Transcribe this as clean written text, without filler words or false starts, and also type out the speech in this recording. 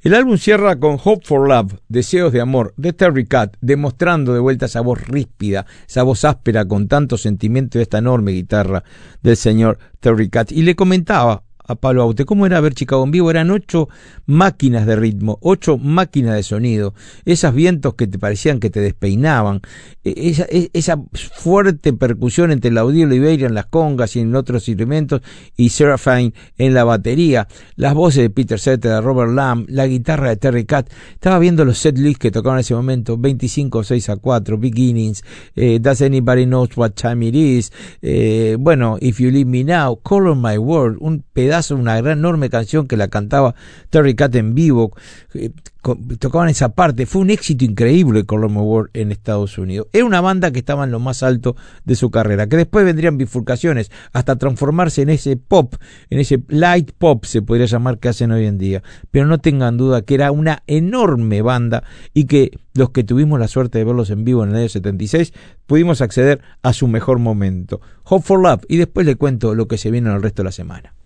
El álbum cierra con Hope for Love, Deseos de Amor, de Terry Kath, demostrando de vuelta esa voz ríspida, esa voz áspera con tanto sentimiento de esta enorme guitarra del señor Terry Kath. Y le comentaba a Pablo Aute cómo era ver Chicago en vivo. Eran 8 máquinas de ritmo, 8 máquinas de sonido, esos vientos que te parecían que te despeinaban, esa fuerte percusión entre Laudio Oliveira en las congas y en otros instrumentos y Seraphine en la batería, las voces de Peter Cetera, de Robert Lamb, la guitarra de Terry Kath. Estaba viendo los set lists que tocaban en ese momento: 25, 6-4, Beginnings, Does Anybody Knows What Time It Is, bueno, If You Leave Me Now, Color My World, un pedazo, una gran enorme canción que la cantaba Terry Kath en vivo, tocaban esa parte. Fue un éxito increíble Color My World en Estados Unidos. Era una banda que estaba en lo más alto de su carrera, que después vendrían bifurcaciones hasta transformarse en ese pop, en ese light pop se podría llamar, que hacen hoy en día. Pero no tengan duda que era una enorme banda y que los que tuvimos la suerte de verlos en vivo en el año 76 pudimos acceder a su mejor momento. Hope for Love, y después le cuento lo que se viene en el resto de la semana.